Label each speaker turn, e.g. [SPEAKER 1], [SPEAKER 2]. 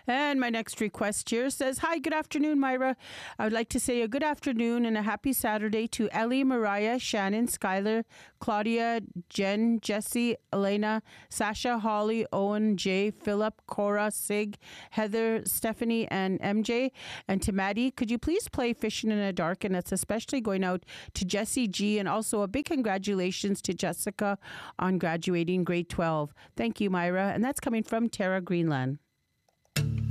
[SPEAKER 1] And my next request here says, hi, good afternoon, Myra. I would like to say a good afternoon and a happy Saturday to Ellie, Mariah, Shannon, Skylar, Claudia, Jen, Jesse, Elena, Sasha, Holly, Owen, Jay, Philip, Cora, Sig, Heather, Stephanie, and MJ. And to Maddie, could you please play Fishing in the Dark? And it's especially going out to Jessie G. And also a big congratulations to Jessica on graduating grade 12. Thank you, Myra. And that's coming from Tara Greenland.